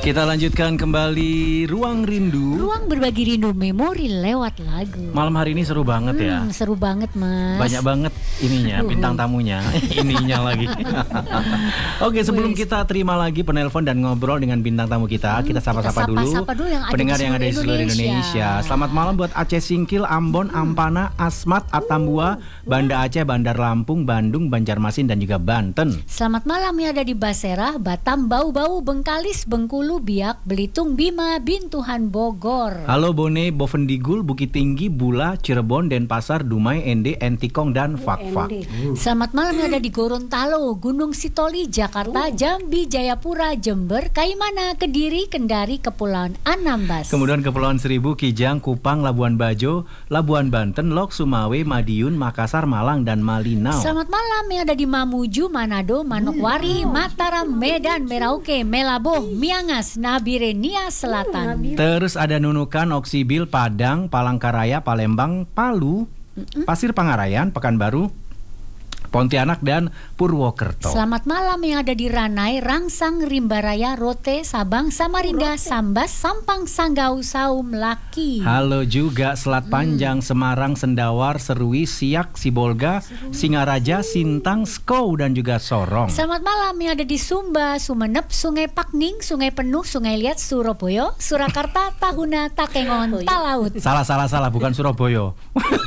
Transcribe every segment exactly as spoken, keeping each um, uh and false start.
Kita lanjutkan kembali Ruang Rindu. Ruang berbagi rindu memori lewat lagu. Malam hari ini seru banget hmm, ya. Seru banget mas. Banyak banget ininya, bintang tamunya. Ininya lagi. Oke, sebelum Wih. kita terima lagi penelpon dan ngobrol dengan bintang tamu kita, Hmm, kita sapa-sapa kita dulu, sapa-sapa dulu yang ada pendengar di yang ada di seluruh seluruh Indonesia. Indonesia. Selamat malam buat Aceh Singkil, Ambon, Ampana, Asmat, Atambua, Banda Aceh, Bandar Lampung, Bandung, Banjarmasin dan juga Banten. Selamat malam yang ada di Basera, Batam, Bau-Bau, Bengkalis, Bengkulu, Biak, Belitung, Bima, Bintuhan, Bogor. Halo Bone, Bovendigul, Bukit Tinggi, Bula, Cirebon, Denpasar, Dumai, Ende, Entikong dan Fakfak. Selamat malam yang ada di Gorontalo, Gunung Sitoli, Jakarta, Jambi, Jayapura, Jember, Kaimana, Kediri, Kendari, Kepulauan Anambas. Kemudian Kepulauan Seribu, Kijang, Kupang, Labuan Bajo, Labuan Banten, Lok, Sumawe, Madiun, Makassar, Malang dan Malinau. Selamat malam yang ada di Mamuju, Manado, Manokwari, Mataram, Medan, Merauke, Melaboh, Miangas, Nabire, Nia Selatan. Terus ada Nunukan, Oksibil, Padang, Palangkaraya, Palembang, Palu, Pasir Pangarayan, Pekanbaru, Pontianak dan Purwokerto. Selamat malam yang ada di Ranai, Rangsang, Rimbaraya, Rote, Sabang, Samarinda, Sambas, Sampang, Sanggau, Saum, Laki. Halo juga Selat Panjang, hmm. Semarang, Sendawar, Serui, Siak, Sibolga, Singaraja, Sintang, Skou dan juga Sorong. Selamat malam yang ada di Sumba, Sumenep, Sungai Pakning, Sungai Penuh, Sungai Liat, Surabaya, Surakarta, Tahuna, Takengon, Talaut. Salah salah salah bukan Surabaya. Oh,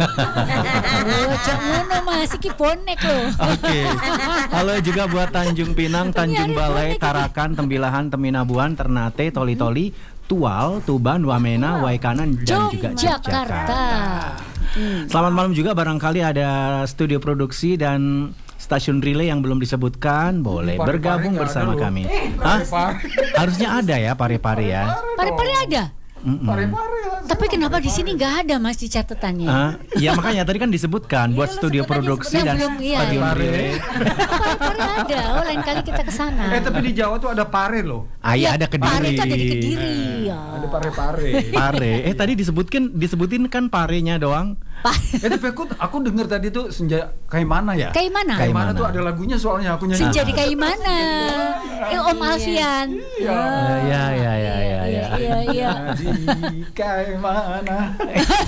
cok ngono Mas, iki bonek lho. Oke. Halo juga buat Tanjung Pinang, Tanjung Balai, Tarakan, Tembilahan, Teminabuan, Ternate, Toli-Toli, Tual, Tuban, Wamena, Waikanan dan juga Yogyakarta. Hmm. Selamat malam juga, barangkali ada studio produksi dan stasiun relay yang belum disebutkan, boleh pare-pare bergabung bersama kami. Eh, Hah? Harusnya ada ya pare-pare ya. Pare-pare ada. Mm-mm. Tapi kenapa di sini nggak ada Mas di catatannya? Uh, ya makanya tadi kan disebutkan buat studio produksi dan belum, iya, stadion iya. relay. Pare-pare ada. Oh, lain kali kita ke sana. Eh tapi di Jawa tuh ada pare loh. Ah iya, ada Kediri. Pare itu ada di Kediri. Ya. Ada pare-pare. Pare. Eh tadi disebutin disebutin kan parenya doang. Eh tapi aku aku dengar tadi tuh senja kayak mana ya? Kayak mana? Kayak mana tuh ada lagunya soalnya aku nyanyi. Senja di kayak mana? Eh Om Alfian. Iya. Ya ya ya ya ya. Iya iya. Di kayak mana?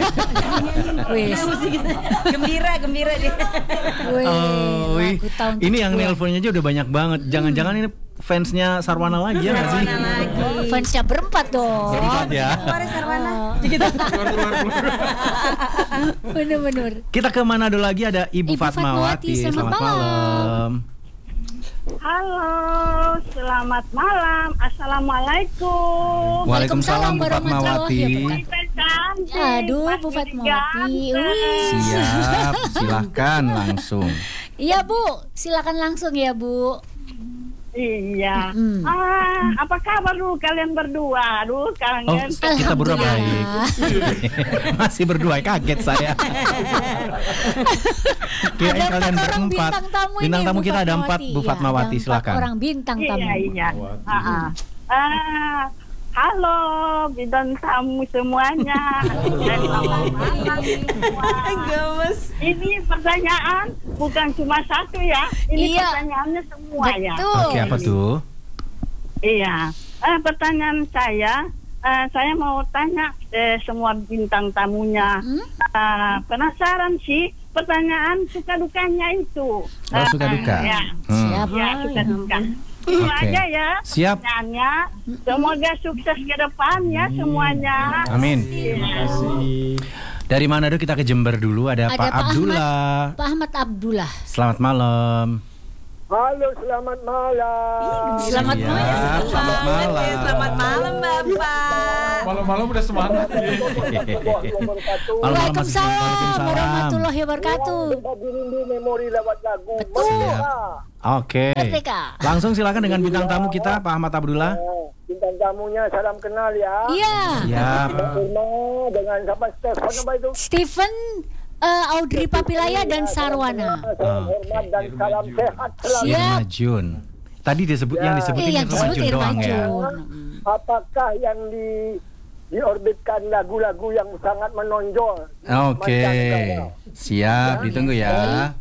Wes. Gembira, gembira dia. Oh, wih. Ini yang kedua. nelponnya aja udah banyak banget. Jangan-jangan ini fansnya Sarwana lagi ya nggak sih? Fansnya berempat dong. Berempat ya. Keluar Sarwana. Bener-bener. Kita ke Manado lagi, ada Ibu, Ibu Fatmawati. Fatmawati, selamat malam. Halo, selamat malam. Assalamualaikum. Waalaikumsalam Bu warahmatullahi Fatmawati. wabarakatuh. Aduh Bu Fatmawati. Wih. Siap, silahkan langsung. Iya Bu, silakan langsung ya Bu. Iya. Mm. Ah, apa kabar lu kalian berdua? Aduh, Oh, kangen. kita berdua baik. Masih berdua, kaget saya. Kirain Ada kalian empat orang berempat. bintang tamu ini, Bintang tamu Bu kita ada Fatmawati. empat, Bu Iya, Fatmawati, ada empat silakan. orang bintang tamu. Iya, iya. Ah, ah. Ah, halo bintang tamu semuanya. Dan selamat malam semua. Gemes. Ini pertanyaan bukan cuma satu ya. Ini Iya. pertanyaannya semua ya. Betul. Oke, apa tuh? Iya. Eh, pertanyaan saya, eh, saya mau tanya eh, semua bintang tamunya. Hmm? Eh, penasaran sih pertanyaan suka dukanya itu. Oh, suka Eh, duka. Ya, Hmm. Siap. ya suka duka. Itu Oke. aja ya. Siap. Pertanyaannya. Semoga sukses ke depan ya semuanya. Amin. Iya. Dari Manado kita ke Jember dulu, ada, Ada Pak Pak Abdullah. Pak Ahmad Abdullah. Selamat malam. Halo, selamat malam. Selamat Siap, malam. Selamat malam. Selamat malam Bapak. Malam-malam udah semangat. Waalaikumsalam warahmatullahi wabarakatuh. Berbagi rindu memori lewat lagu. Betul. Merdeka. Oke. Merdeka. Langsung silakan dengan bintang tamu kita, Pak Ahmad Abdullah. Nah, bintang tamunya salam kenal ya. Iya. Siap. Irma dengan sahabat Stefan apa itu? Stephen, uh, Audrey Papilaya dan Sarwana. Salam hormat dan salam sehat selalu. Siap. Irma Jun. Tadi disebut yang disebutin Eh, yang Irma disebut Jun Irma doang ya. Jun. Apakah yang di diorbitkan lagu-lagu yang sangat menonjol? Oke. Mancanegara? Siap, ditunggu ya.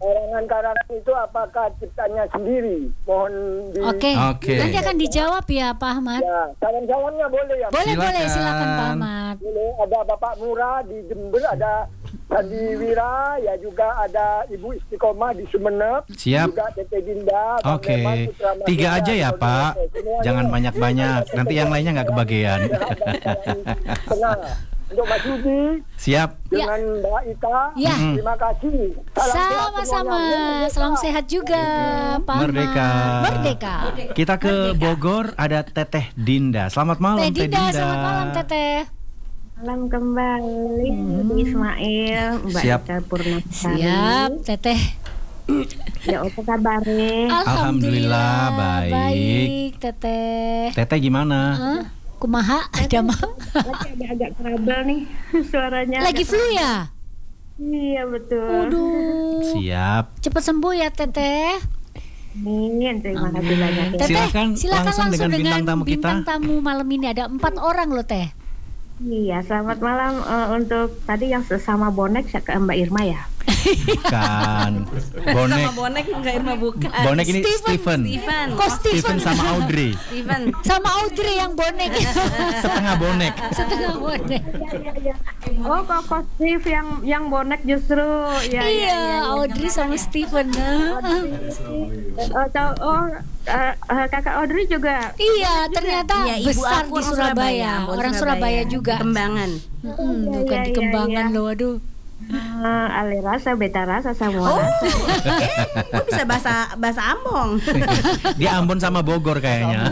karangan-karangan itu apakah ciptanya sendiri? Mohon di... Oke. Oke. Nanti akan dijawab ya Pak Ahmad. Ya, salam-salamnya boleh ya? Boleh Silakan. boleh silakan Pak Ahmad. Boleh. Ada Bapak Murah di Jember, ada Sandi Wira, ya juga ada Ibu Istiqomah di Sumeneb. Siap. Juga Tete Dinda. Bang Oke. Leman, Putra Mahkota, Tiga aja ya, Saudara Pak. Tete. Semuanya. Jangan banyak-banyak. Nanti yang lainnya nggak kebagian. Tenang. Untuk Mas Yudi Siap. dengan Mbak Ita, Ya. Mm-mm. terima kasih. Salam sehat Sama-sama. semuanya. Salam sehat juga Pak Ahmad. Merdeka. Merdeka. Kita ke Bogor, ada Teteh Dinda. Selamat malam, Teh Teh Dinda, Dinda. selamat malam Teteh. Malam kembali di Ismail, Mbak Siap. Ika Purnamasari. Siap Teteh. Ya apa kabar? Alhamdulillah, baik. baik Teteh. Teteh gimana? Hah? Kumaha ada mah? Lagi agak-agak trouble nih suaranya. Lagi flu ya? Iya betul. Waduh. Siap. Cepat sembuh ya Teteh. Amin, terima kasih banyak. ya. Teteh, Silakan langsung dengan bintang tamu kita. bintang tamu malam ini ada empat orang loh Teh. Iya, selamat malam eh, untuk tadi yang sesama bonek ke Mbak Irma ya. Bukan. Bonek. Sama bonek enggak Irma bukan. Bonek ini Steven. Stephen. Steven. Kok Stephen Steven sama Audrey. Steven. sama Audrey yang bonek. Setengah bonek. Setengah bonek. Oh, kok kok Steve yang yang bonek justru ya. Iya, Audrey sama Steven. Nah. Oh, tahu- oh eh, eh, kakak Audrey juga. Iya, ternyata Iya, ibu besar aku di orang Surabaya. Surabaya, Orang Surabaya juga. Kembangan. Mm-mm, Iya, bukan iya, di iya, Kembangan iya. loh, aduh. Eh, ale rasa, beta rasa, semua Oh, rasa. eh, kok bisa bahasa bahasa Ambon? Dia Ambon sama Bogor kayaknya.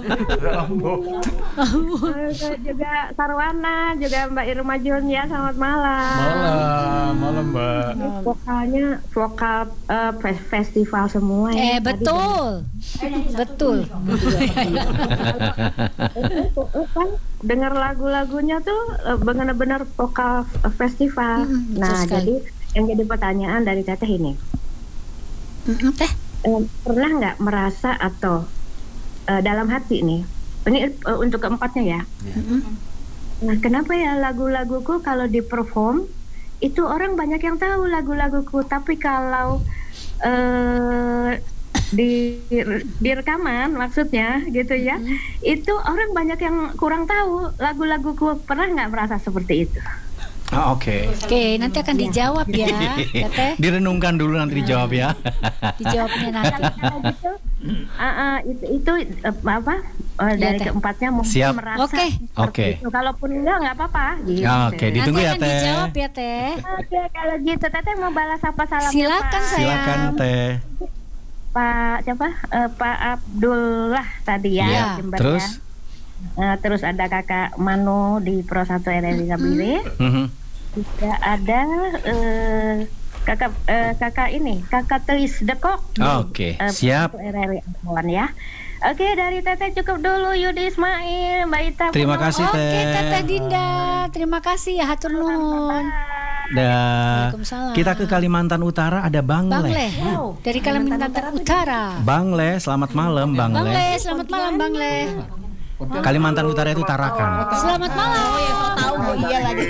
Eh, juga Sarwana, juga Mbak Irma Jun ya, selamat malam. Malam, malam Mbak. Ini vokalnya vokal eh, fe- festival semua Eh, ya. Tadi betul. Betul. Eh, kan dengar lagu-lagunya tuh eh, benar-benar vokal eh, festival. Mm-mm, Nah, betul sekali. jadi yang jadi pertanyaan dari Teteh ini, Mm-mm, Teh. eh, pernah nggak merasa atau eh, dalam hati nih, ini eh, untuk keempatnya ya. Nah, kenapa ya lagu-laguku kalau di-perform itu orang banyak yang tahu lagu-laguku, tapi kalau eh di di rekaman maksudnya gitu ya, itu orang banyak yang kurang tahu lagu-laguku. Pernah nggak merasa seperti itu? Ah, Oke. Oke, nanti akan dijawab ya, Teteh. Direnungkan dulu nanti dijawab ya. Dijawabnya nanti. Kalau gitu, ah, ah, itu itu eh, apa eh, Ya, dari Teh. keempatnya mungkin Siap. merasa Oke. seperti Oke. itu. Kalaupun enggak nggak apa-apa. Gitu. Ya, Oke, ditunggu Nanti ya akan Teh. dijawab ya, Teh. Oke, kalau gitu Teteh mau balas apa salamnya? Silakan, Pak? sayang. Silakan Teh. Pak siapa? Eh, Pak Abdullah tadi ya. Iya. Jember, Terus? ya. Eh, terus ada Kakak Manu di Pro satu R R I Gabire. Mhm. Juga ada eh, Kakak eh, Kakak ini, Kakak Teis Dekok. di, Oke, eh, siap. Pro satu R R I Ambon ya. Oke, dari Teteh cukup dulu. Yudi Ismail, Mbak Ita. Terima Purnomo. kasih, Oke, Teh. Teteh Dinda. Terima kasih ya, hatur nuhun. Dah. Waalaikumsalam. Kita ke Kalimantan Utara, ada Bang Bang Le. Le. Dari Kalimantan Utara. Bang Le, selamat malam Bang Bang Le, Le. selamat malam Bang Le. Kalimantan Utara itu Tarakan. Selamat malam. Oh ya, so tahu oh iya lagi.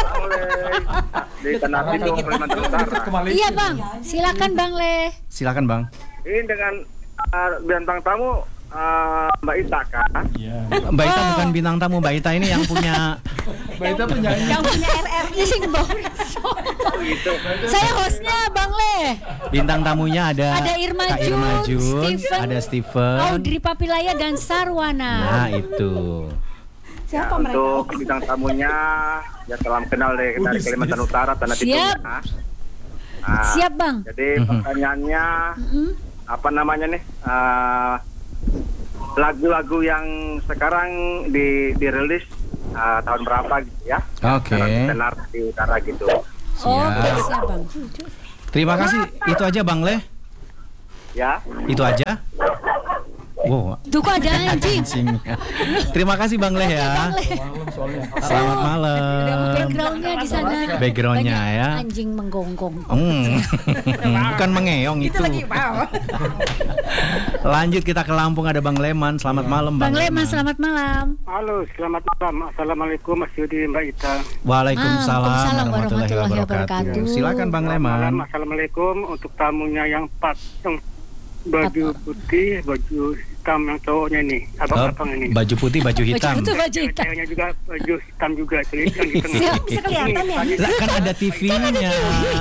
Di Tanah Pintu, Kalimantan Utara. Iya Bang, silakan Bang Le. Silakan Bang. Ini dengan uh, bintang tamu uh, Mbak Ita kan? Mbak Ita Oh. bukan bintang tamu, Mbak Ita ini yang punya Mbak Ita penyanyi. Yang punya R R I. Sing Bang. Saya hostnya Bang Le. bintang tamunya ada Ada Irma Kak Irma Jun, Jun, Steven, ada Steven. Audrey Papilaya dan Sarwana. Nah, itu. Siapa mereka? Untuk bintang tamunya, ya salam kenal deh dari Kalimantan Utara, Tanah Pintu. Siap. Nah, Nah, Siap Bang. Jadi Mhm. pertanyaannya Mm-mm. apa namanya nih? Uh, lagu-lagu yang sekarang di dirilis uh, tahun berapa gitu ya? Oke. Sekarang tenar di utara gitu. Oke, siap Bang. Terima kasih. Itu aja Bang Le. Ya. Itu aja. Wow, Tuh kok ada anjing. anjingnya. Terima kasih Bang Le ya. Bang Le. soalnya. Selamat malam. Backgroundnya di sana. Backgroundnya banyak ya. Anjing menggonggong. Hmm. Bukan mengeong itu. Itu lagi wow. Lanjut kita ke Lampung, ada Bang Leman. Selamat malam Bang Leman, selamat malam. Halo, selamat malam. Assalamualaikum Mas Yudi, Mbak Ita. Waalaikumsalam Waalaikumsalam warahmatullahi warahmatullahi wabarakatuh. wabarakatuh. Silakan Bang Selamat malam. Leman. Assalamualaikum untuk tamunya yang empat, yang baju putih, baju hitam yang cowoknya nih, Oh, abang-abang ini. baju putih, baju hitam. Baju itu baju hitam. Ceweknya juga baju hitam juga, jadi yang di tengah. Siap, Bisa kelihatan ya. Lah kan ada T V-nya.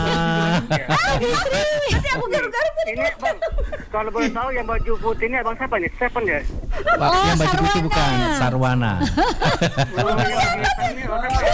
Nanti aku garuk-garuk. Ini bang, kalau boleh tahu yang baju putih ini abang siapa nih? Seven ya? Pak, Oh, yang baju putih Sarwana. bukan, Sarwana. Oh, yang hitam ini orang apa?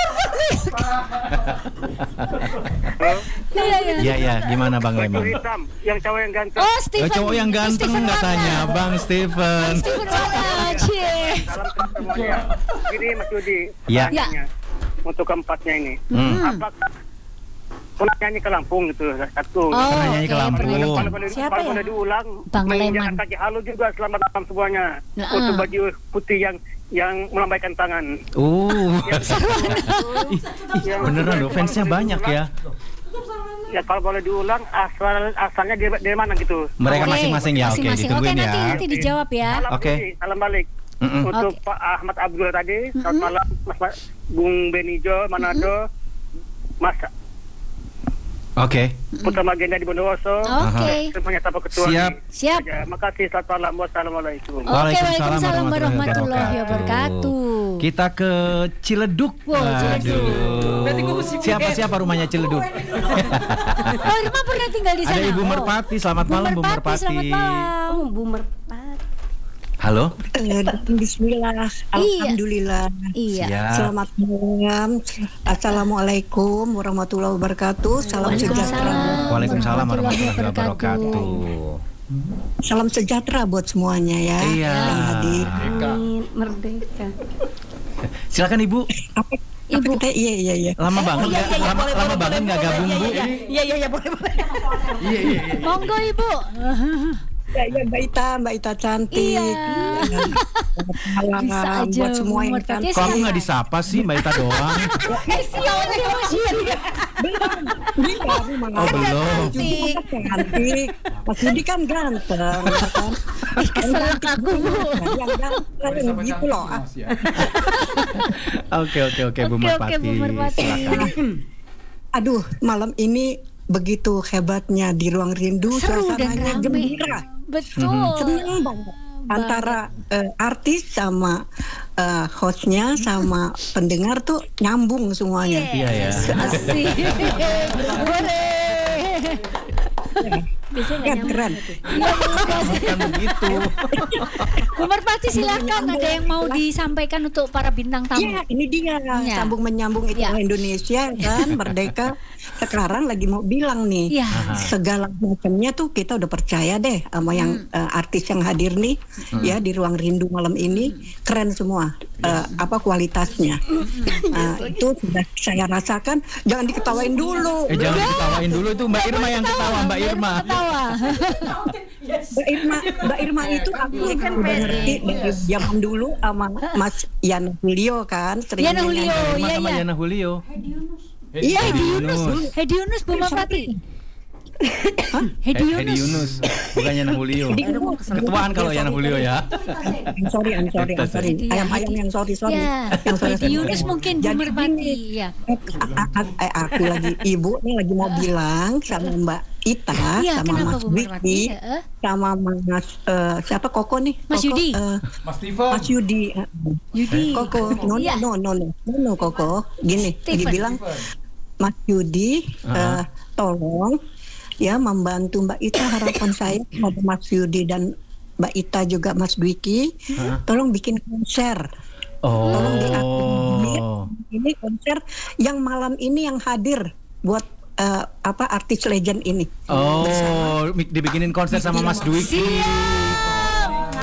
Halo? Iya, iya. Iya ya, gimana Bang Baju Leman? hitam, yang cowok yang ganteng. Oh, Oh, Steven. cowok yang ganteng Steven katanya, Wana. Bang Steven. Steven Wana, cie. Salam ke semuanya. Gini Mas Yudi, Ya. pertanyaannya, untuk keempatnya ini, Hmm. apakah pernah nyanyi ke Lampung gitu? Satu. Oh, Pernah nyanyi ke oke, Lampung. pernah. Kalau boleh, Siapa kalau ya? boleh diulang, Bang menginjakan Leman. kaki halu juga selamat malam semuanya. Nah, Untuk ah. baju putih yang yang melambaikan tangan. Uh, Yang- beneran loh, fansnya kalau boleh banyak diulang, ya. Ya kalau boleh diulang, asal asalnya dari, dari mana gitu? Mereka Oke, masing-masing ya, oke, masing-masing. ditungguin Oke, ya. nanti nanti dijawab ya. Salam Oke. budi, salam balik. Mm-mm. Untuk Oke. Pak Ahmad Abdul tadi, selamat malam Mas Ma- Bung Benijo Manado, Mas Oke, Putra Magenda di Bondowoso. Oke. Semuanya tanpa ketua. Siap. Siap. Ya, makasih, selamat malam. Wassalamualaikum. Oke, Waalaikumsalam warahmatullahi wabarakatuh. Kita ke Ciledug. Wow, Ciledug. Aduh. Siapa siapa rumahnya Ciledug? Oh, Irma pernah tinggal di sana. Ada Ibu Oh. Merpati. Selamat Bu malam Bu Merpati, Merpati. selamat malam. Oh, Bu Merpati. Halo. Eh, Bismillah, Alhamdulillah. Iya. Siap. Selamat malam. Assalamualaikum warahmatullahi wabarakatuh. Salam sejahtera. Waalaikumsalam warahmatullahi wabarakatuh. wabarakatuh. Salam sejahtera buat semuanya ya. Iya. Yang hadir. Amin. Merdeka. Silakan Ibu. Apa, Ibu. apa kita? Iya iya iya. Lama banget iya, nggak? iya, Lama, boleh, lama boleh, banget boleh, nggak boleh. gabung Iya, Bu? iya, iya, iya, iya, boleh, boleh. Monggo Ibu. Ya, ya, Mbak Ita, Mbak Ita cantik. Iya. Selamat Bisa malam aja, buat semua yang Merpati. cantik. Kok aku nggak disapa sih Mbak Ita doang? Eh, siapa dia Mas Yudi? Iya, memang. Oh belum. Mas Yudi kan cantik. Mas Yudi kan ganteng, ya kan? Ih, keselak aku, Bu. Yang ganteng gitu loh. Ah, Oke oke oke Bu Oke, Merpati. oke, Bu Merpati. Silakan. Aduh, malam ini begitu hebatnya di Ruang Rindu, Seru dan suasananya rame. gembira, Betul. senang banget. Antara eh, artis sama eh, hostnya sama pendengar tuh nyambung semuanya. Iya ya. Asik. Boleh. Biasanya Keren, keren. Bukan begitu. Bu Merpati silakan, ada yang mau disampaikan untuk para bintang tamu. Iya, ini dia Iya. sambung menyambung itu Iya. Indonesia kan merdeka. Sekarang lagi mau bilang nih, Iya. segala macamnya tuh kita udah percaya deh sama yang eh, artis yang hadir nih ya di Ruang Rindu malam ini, keren semua eh, apa kualitasnya. Nah, itu sudah saya rasakan. Jangan diketawain dulu. Eh jangan diketawain dulu itu Mbak Irma yang ketawa Mbak Irma. Ketawa. Mbak Irma, Mbak Irma itu aku kan udah ngerti dari zaman dulu sama Mas Yana Julio kan, sering Yana nyanyi. Julio. Irma iya, sama iya. Yana Julio. Iya, Hedi Yunus. Yunus. Hedi Yunus Bu Merpati. Hedi Eh, Hedi Yunus. Yunus, bukan Yana Julio. Ketuaan kalau Yana Julio ya. I'm sorry, I'm sorry, I'm sorry. Hedi, Ayam-ayam Hedi. yang sorry, sorry. Ya. Yang sorry, Hedi sorry. Yunus mungkin Bu Jadi Merpati. gini, Ya. a- a- eh, aku lagi ibu nih lagi mau bilang sama Mbak Ita, Iya, sama kenapa Mas Bu Merpati? Wiki, Ya. sama Mas eh, siapa Koko nih? Mas Koko, Yudi. eh, Mas Steven. Mas Yudi. eh, Yudi. Koko, no, no, Iya. no, no, no, no, no, Koko. Gini, Steven. dibilang Mas Yudi, eh, tolong ya membantu Mbak Ita, harapan saya kepada Mas Yudi dan Mbak Ita juga Mas Dwiki, tolong bikin konser. Tolong diakomodir. Oh. Ini konser yang malam ini yang hadir buat eh, apa artis legend ini. Oh, mi- dibikinin konser sama Mas Dwiki.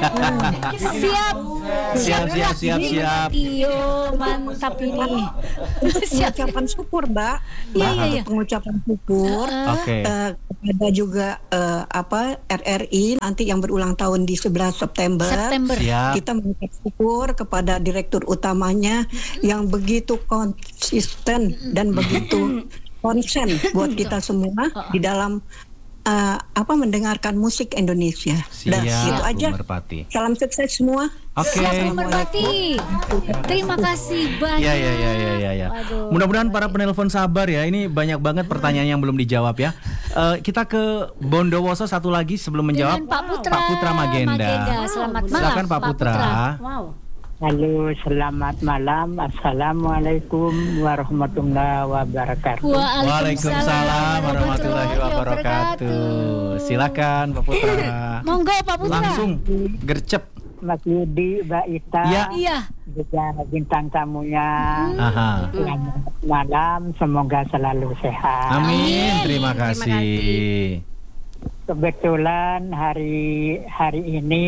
Siap. Siap, siap, siap, siap. Iyo, mantap ini. Siap. Pengucapan syukur, Mbak. Iya, Mbak, iya, ada iya. pengucapan syukur. Oke. Eh, kepada juga eh, apa R R I nanti yang berulang tahun di sebelas September. September. Siap. Kita mengucap syukur kepada direktur utamanya yang begitu konsisten dan begitu konsen buat kita semua di dalam uh, apa mendengarkan musik Indonesia. Siap, Dan itu aja. Bu Merpati. Salam sukses semua. Oke. Siap, Bu Merpati. Terima kasih banyak. Ya, ya, ya, ya, ya, ya. Waduh. Mudah-mudahan para penelpon sabar ya. Ini banyak banget pertanyaan yang belum dijawab ya. Eh, kita ke Bondowoso satu lagi sebelum menjawab. Dengan Pak Putra. Pak Putra Magenda. Selamat malam. Silakan Pak Putra. Wow. Halo, selamat malam. Assalamualaikum warahmatullahi wabarakatuh. Waalaikumsalam warahmatullahi wabarakatuh. Silakan Pak Putra. Monggo Pak Putra. Langsung gercep. Mas Yudi, Mbak Ita, Ya. Iya. juga bintang tamunya. Aha. Selamat malam, semoga selalu sehat. Amin. Terima Terima kasih. Kebetulan hari hari ini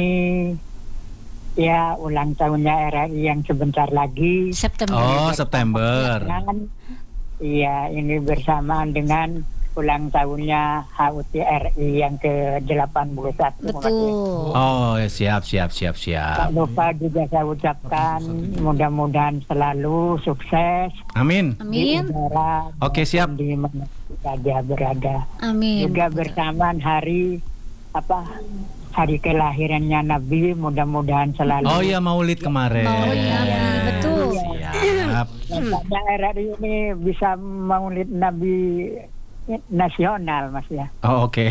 ya ulang tahunnya R R I yang sebentar lagi. September. Oh, September. Dan iya, ini bersamaan dengan ulang tahunnya H U T R I yang ke delapan puluh satu. Betul. Oh, siap, siap, siap, Tak siap. lupa juga saya ucapkan mudah-mudahan selalu sukses Amin. di Amin. udara Oke, siap. di mana saja berada. Amin. Juga bersamaan hari apa hari kelahirannya Nabi, mudah-mudahan selalu. Oh iya, Maulid kemarin. Maulid Nabi, betul. Siap. Pada R R I ini bisa maulid Nabi nasional, Mas ya. Oh, oke.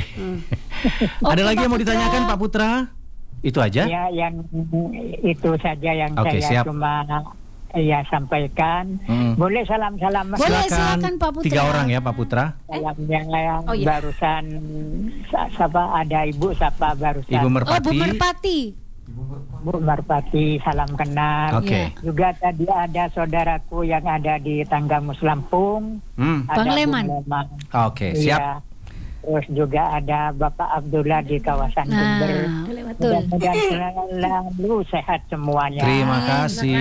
Ada Oke, lagi yang Pak mau Putra. ditanyakan Pak Putra? Itu aja? Ya, yang itu saja yang Oke, saya siap. cuma ya sampaikan. Mm. Boleh salam-salam Mas? Boleh, Silakan. silakan, Pak Putra. Tiga orang ya Pak Putra. Salam yang, yang Oh, iya. barusan sa- siapa ada Ibu siapa barusan. Ibu Oh, Bu Merpati. Merpati. Bu Marpati, salam kenal. Oke. Iya. Juga tadi ada saudaraku yang ada di Tanggamus Lampung. Hmm. Ada Bang Bu Leman. Leman. Oke, siap. Iya. Terus juga ada Bapak Abdullah di kawasan Jember. Nah, betul. Mudah-mudahan selalu sehat semuanya. Terima kasih.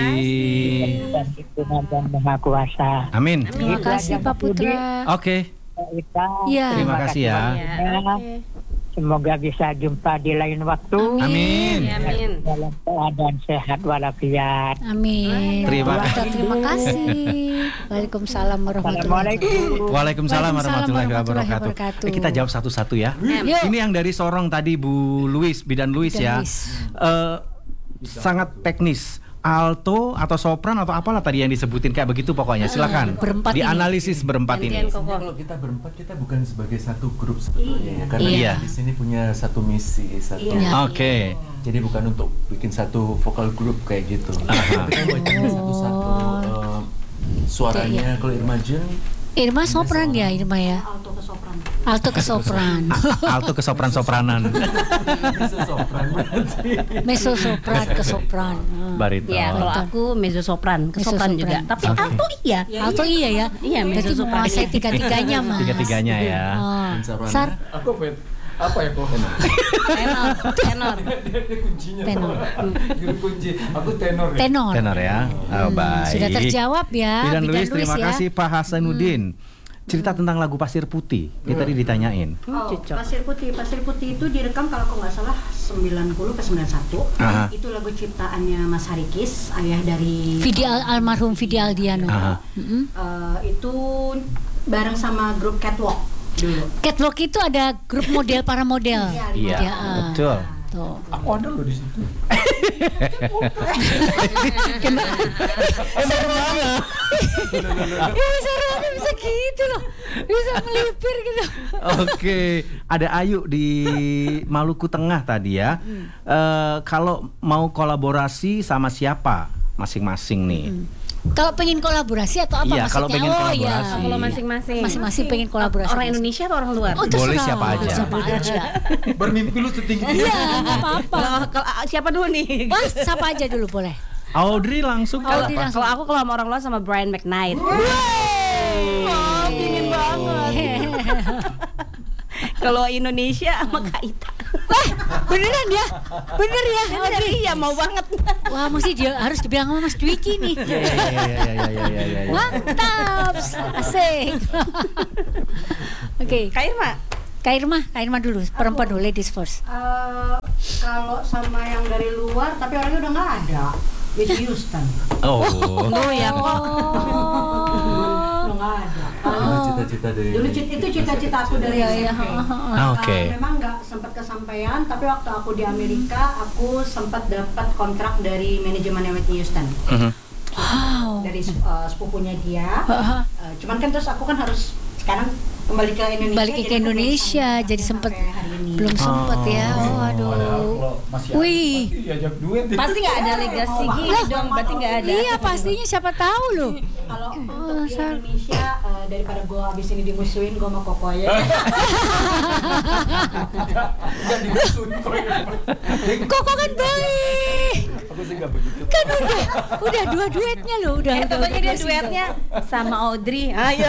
Dan Tuhan dan Maha Kuasa. Amin. Terima Itu kasih aja, Pak Mas Budi. Putra. Oke. Kita, Iya. Terima kasih ya. banyak. Semoga bisa jumpa di lain waktu. Amin. Ya, amin. Dalam keadaan sehat walafiat. Amin. Terima Pak Putra, kasih. terima kasih. Waalaikumsalam warahmatullahi wabarakatuh. Assalamualaikum. Waalaikumsalam warahmatullahi warahmatullahi wabarakatuh. wabarakatuh. Eh, kita jawab satu-satu ya. Yuk. Ini yang dari Sorong tadi Bu Luis, Bidan Luis Bidan ya. Luis. Eh, sangat teknis. Alto atau sopran atau apalah tadi yang disebutin kayak begitu pokoknya. Silakan. Berempat ini. Dianalisis berempat ini. Gantian kok. Sebenarnya kalau kita berempat kita bukan sebagai satu grup sebetulnya ya, karena Iya. di sini punya satu misi, satu. Iya. Oke. Jadi bukan untuk bikin satu vokal grup kayak gitu. Kita bacain satu-satu eh, suaranya. Kalau Irma Jun Irma sopran ya, Irma ya. Alto ke sopran. Alto ke sopran. Alto ke sopran-sopranan. bisa sopran berarti. Mezzo sopran ke sopran. Ah. Bariton. Ya, kalau aku mezzo sopran, ke Mezzo sopran sopran. juga. Tapi Oke. alto iya. Alto iya ya. Iya, Berarti mezzo sopran. menguasai tiga-tiganya, Mas. Tiga-tiganya ya. Oh. Dan soprano. Sar, Aku apa ya? Apa ya kok? Tenor, tenor. Dia kuncinya. Tenor. Guru kunci. Aku tenor. Ya? tenor. Tenor ya. Oh, baik. Sudah terjawab ya. Bidan Luis, terima ya. kasih Pak Hasanuddin. Cerita tentang lagu Pasir Putih. Ini tadi ditanyain. Oh, Cocok. Pasir Putih. Pasir Putih itu direkam kalau aku nggak salah sembilan puluh ke sembilan puluh satu. Aha. Itu lagu ciptaannya Mas Harikis, ayah dari Vidi Al- almarhum Vidi Aldiano. Aha. Mm-mm. Eh, itu bareng sama grup Catwalk dulu. Catwalk itu ada grup model para model. Iya, Ya, ah. betul. Tuh. Aku ada loh di situ. Ya bisa rame, bisa gitu loh. Bisa melipir gitu. Oke, ada Ayu di Maluku Tengah tadi ya. Eh, kalau mau kolaborasi sama siapa masing-masing nih? Kalau pengen kolaborasi atau apa Iya, maksudnya? kalau pengen oh kolaborasi. ya. Kalau masing-masing. Masing-masing pengen kolaborasi. Orang Indonesia atau orang luar? Oh, terserah. Boleh siapa aja. Siapa aja. Bermimpi lu setinggi Iya, nggak apa-apa. Kalau kalau ah, siapa dulu nih? Oh, siapa aja dulu boleh. Audrey langsung Kalau Audrey apa? langsung. kalau aku kalau sama orang luar sama Brian McKnight. Wow, dingin banget. Kalau Indonesia sama Kak Ita. Beneran ya? Bener ya? Bener, iya mau banget. Wah, mesti dia harus dibilang sama Mas Dwiki nih. Iya iya iya iya iya iya iya. Mantap, asik. Oke, Kak Irma. Kak Irma, Kak Irma dulu, perempuan dulu, ladies first. Eh, kalau sama yang dari luar tapi orangnya udah nggak ada. Whitney Houston. Oh. Oh ya kok. Udah nggak ada. Dulu cita-cita dari Dulu cita- itu cita-cita aku dari Iya, iya. S M P. Ah, oke. Uh, memang nggak sempat kesampaian, tapi waktu aku di Amerika, aku sempat dapat kontrak dari manajemennya Whitney Houston. Mhm. Wow. Dari uh, sepupunya dia. Uh, cuman kan terus aku kan harus sekarang kembali ke Indonesia. Balik ke jadi aku belum Indonesia, sampai- jadi sempet sampai hari ini. belum sempet ya. Oh, aduh. Wih. Diajak duet. Pasti nggak ada legasi gitu dong, berarti nggak ada. Iya, pastinya siapa tahu loh. Kalau untuk di Indonesia uh, daripada gue abis ini dimusuhin, gue mau koko aja. Enggak dimusuhin kok. Koko kan baik. Aku sih enggak begitu. Kan udah, udah dua duetnya loh, udah. Ya, udah, pokoknya dia udah duetnya sama Audrey. Ayo.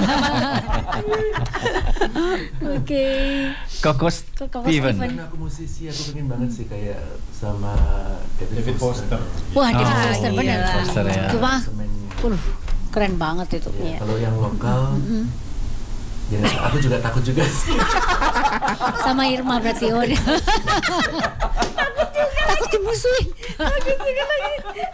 Oke. Kokos Koko Steven. Steven. Karena aku musisi, aku pengen banget sih kayak sama David, David Foster. Wah, David Oh, Foster bener. David Foster ya. Cuma, Semennya. uh, keren banget itu. Ya, kalau yang lokal, ya aku juga takut juga sih. Sama Irma berarti. Oh, takut dimusuhin. Takut juga lagi.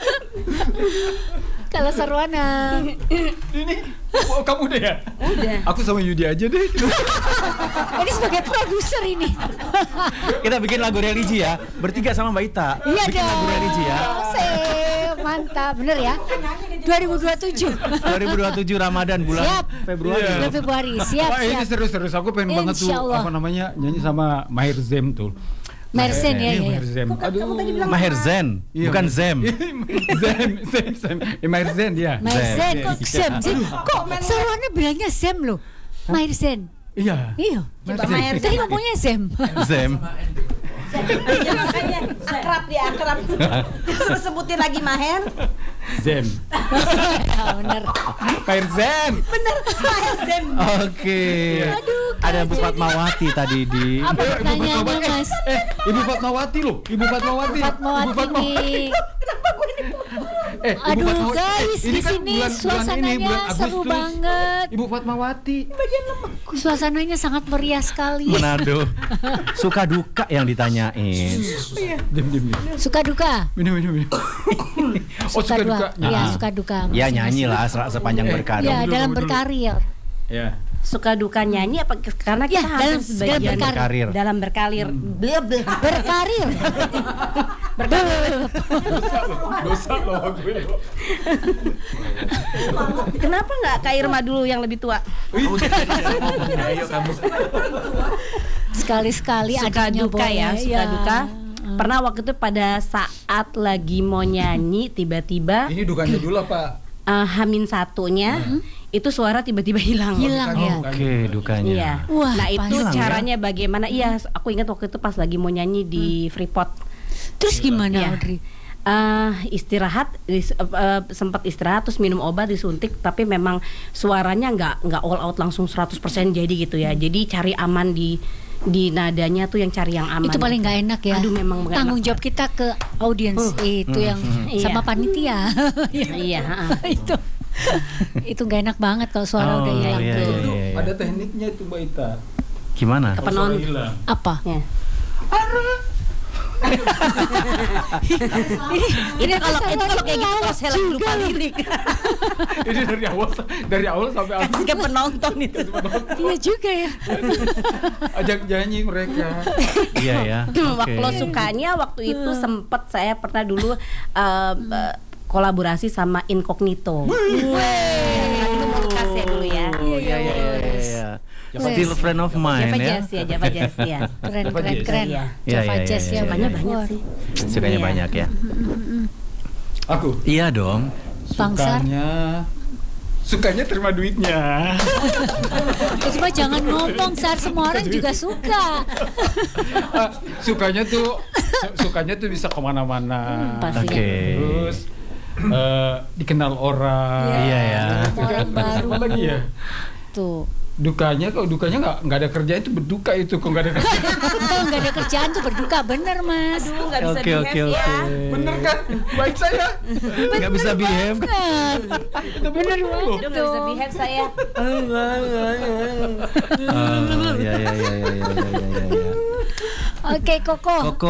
Kalau Sarwana. Ini oh, kamu udah ya? Udah. Aku sama Yudi aja deh. Ini sebagai produser ini. Kita bikin lagu religi ya, bertiga sama Mbak Ita. Iya bikin dong. lagu religi ya. Sip, mantap, bener ya. dua ribu dua puluh tujuh. dua ribu dua puluh tujuh Ramadan bulan Siap. Februari. Iya. Bulan Februari, siap, Wah, ini siap. serius-serius. Aku pengen banget tuh Insya Allah. apa namanya nyanyi sama Maher Zem tuh. Mersen ya, Iya, ya, ya. Maher Zem. Aduh. Maher Zen, Iya, bukan Maher- Zem. Zem, Zem, Zem. Eh, Maher Zen dia. Mersen kok Sem, Sem. Kok Sarwana bilangnya Sem loh. Mersen. Iya. Iya. Maher Zem. Maher Tadi ngomongnya Sem. Zem. Iya, makanya akrab dia akrab. Terus sebutin lagi Maher. Zem. Ya, bener. Maher Zem. Bener, Maher Zem. Oke. Aduh, Ada Bu Fatmawati tadi di. Apa Eh, Ibu pertanyaannya, Fatmawati. Mas? Eh, Ibu Fatmawati loh. Ibu Fatmawati. Fatmawati nih. Eh, Ibu Aduh, Fatmawati. guys, Ini di kan sini bulan- bulan suasananya ini, bulan seru Agustus. banget. Ibu Fatmawati. Suasananya sangat meriah sekali. Manado. Suka duka yang ditanyain. Diam, diam, diam. Suka duka. Minum, minum, minum. Oh, suka duka. Iya, Ah. suka duka. Ya masing-masing. nyanyi lah se- sepanjang Eh, berkarir. Ya, Dulu, dalam dulu. berkarir. Ya. Suka duka nyanyi apa karena kita Ya, hampir dalam- sebagian dalam berkarir. dalam berkarir. Bleh, bleh. Berkarir. Dosa loh gue loh. Kenapa nggak Kak Irma dulu yang lebih tua? Ayo kamu. Sekali-sekali Suka adiknya duka boleh. ya, suka duka. Hmm. Pernah waktu itu pada saat lagi mau nyanyi tiba-tiba Ini dukanya dulu apa? eh, Hamin satunya itu suara tiba-tiba hilang. Hilang ya. Oke, dukanya. Iya. Wah, nah itu hilang ya? caranya bagaimana? Iya, aku ingat waktu itu pas lagi mau nyanyi di Freeport. Terus gimana, Iya. Audrey? Eh, istirahat, dis- eh, eh, sempat istirahat terus minum obat disuntik, tapi memang suaranya nggak nggak all out langsung seratus persen jadi gitu ya. Jadi cari aman di di nadanya tuh yang cari yang aman. Itu paling gitu. nggak enak ya. Aduh, memang nggak Tanggung enak. jawab kita ke audiens itu yang sama Iya. panitia. Iya, ha-ha. itu itu nggak enak banget kalau suara Oh, udah hilang iya, tuh. iya, iya, iya. Ada tekniknya itu Mbak Ita. Gimana? Ke penonton. hilang. Apa? Ya. Ini Itu kalau suara itu kalau kayak gitu lawak kalau saya lagi juga lupa loh. lirik. Ini dari awal dari awal sampai akhir. Kasih ke penonton itu. Iya juga ya. Ajak nyanyi mereka. Iya ya. Waktu lo sukanya waktu itu sempet saya pernah dulu uh, uh, kolaborasi sama Incognito. Karena dulu Murkas ya dulu ya. Oh iya iya iya. iya. Still friend of mine Java ya. Jazz ya, Java Jazz ya. Keren Java keren Jazz. keren. Iya. Iya, Java iya, Jazz iya, ya. iya. Sukanya Wah. banyak sih. Sukanya Iya. banyak ya. Aku Iya dong. Bangsar. sukanya sukanya terima duitnya. Itu mah jangan ngomong, Sar, semua orang juga suka. Ah, sukanya tuh su- sukanya tuh bisa kemana-mana. Pasti. Oke. Terus eh, dikenal orang. Iya ya. Orang baru. Apa lagi ya? Tuh. dukanya kalau dukanya nggak nggak ada kerjaan itu berduka itu kok nggak ada kerjaan. Kalau nggak ada kerjaan tuh berduka, bener Mas. Aduh, nggak bisa Oke behave oke ya. oke. Bener kan? Baik saya. Nggak bisa behave. Bener banget Aduh, nggak bisa dong. behave saya. Oh, ya ya ya ya ya ya ya. Oke Koko. Koko